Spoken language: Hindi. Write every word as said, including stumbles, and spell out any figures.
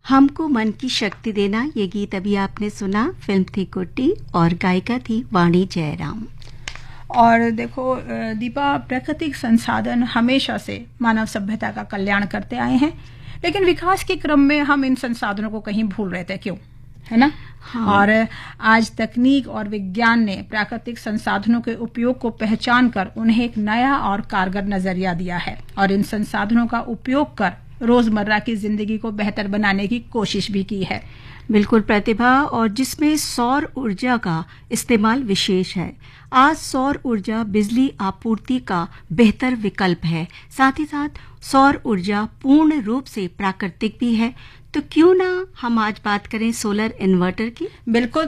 हमको मन की शक्ति देना, ये गीत अभी आपने सुना। फिल्म थी कुट्टी और गायिका थी वाणी जयराम। और देखो दीपा, प्राकृतिक संसाधन हमेशा से मानव सभ्यता का कल्याण करते आए हैं, लेकिन विकास के क्रम में हम इन संसाधनों को कहीं भूल रहे थे, क्यों, है ना? हाँ। और आज तकनीक और विज्ञान ने प्राकृतिक संसाधनों के उपयोग को पहचान कर उन्हें एक नया और कारगर नजरिया दिया है और इन संसाधनों का उपयोग कर रोजमर्रा की जिंदगी को बेहतर बनाने की कोशिश भी की है। बिल्कुल प्रतिभा, और जिसमें सौर ऊर्जा का इस्तेमाल विशेष है। आज सौर ऊर्जा बिजली आपूर्ति का बेहतर विकल्प है। साथ ही साथ सौर ऊर्जा पूर्ण रूप से प्राकृतिक भी है। तो क्यों ना हम आज बात करें सोलर इन्वर्टर की। बिल्कुल।